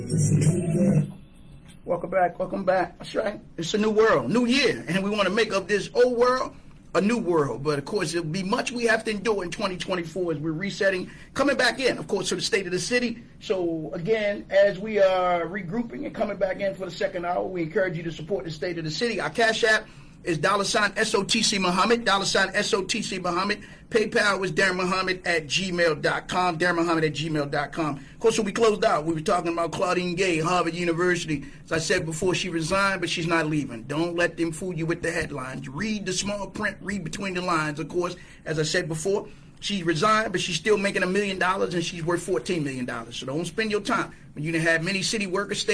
Welcome back, welcome back. That's right. It's a new world, new year, and we want to make of this old world a new world. But of course, there'll be much we have to endure in 2024 as we're resetting, coming back in, of course, to the state of the city. So again, as we are regrouping and coming back in for the second hour, we encourage you to support the state of the city. Our Cash App is $SOTC Muhammad, $SOTC Muhammad. PayPal is DarrenMuhammad@gmail.com, DarrenMuhammad@gmail.com. Of course, when we closed out, we were talking about Claudine Gay, Harvard University. As I said before, she resigned, but she's not leaving. Don't let them fool you with the headlines. Read the small print, read between the lines. Of course, as I said before, she resigned, but she's still making $1 million, and she's worth $14 million. So don't spend your time. When you have many city workers,